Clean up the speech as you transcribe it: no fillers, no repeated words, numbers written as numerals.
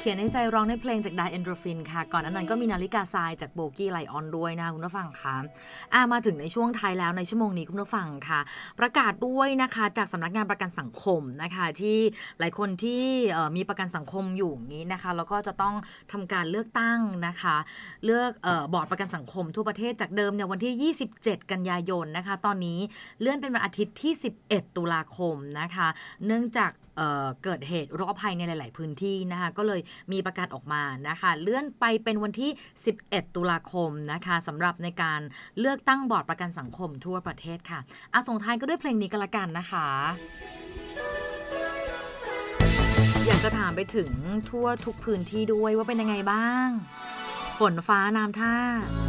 ขียนในใจร้องในเพลงจากไดเอนโดรฟินค่ะก่อนนั้นก็มีนาฬิกาทรายจากโบกี้ไลออนด้วยนะคะคุณผู้ฟังค่ะมาถึงในช่วงท้ายแล้วในชั่วโมงนี้คุณผู้ฟังค่ะประกาศด้วยนะคะจากสำนักงานประกันสังคมนะคะที่หลายคนที่มีประกันสังคมอยู่อย่างนี้นะคะแล้วก็จะต้องทำการเลือกตั้งนะคะเลือกบอร์ดประกันสังคมทั่วประเทศจากเดิมเนี่ยวันที่27กันยายนนะคะตอนนี้เลื่อนเป็นวันอาทิตย์ที่11ตุลาคมนะคะเนื่องจากเกิดเหตุอุทกภัยในหลายๆพื้นที่นะคะก็เลยมีประกาศออกมานะคะเลื่อนไปเป็นวันที่11ตุลาคมนะคะสำหรับในการเลือกตั้งบอร์ดประกันสังคมทั่วประเทศค่ะส่งท้ายก็ด้วยเพลงนี้กันละกันนะคะอยากจะถามไปถึงทั่วทุกพื้นที่ด้วยว่าเป็นยังไงบ้างฝนฟ้าน้ำท่า